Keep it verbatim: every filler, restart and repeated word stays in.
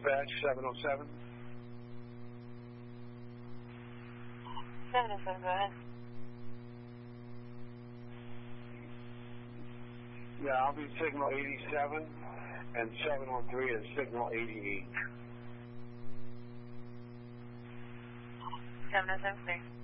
Dispatch seven oh seven. seven oh seven, go ahead. Yeah, I'll be signal eighty-seven, and seven oh three is signal eighty-eight. seven oh seven, clear.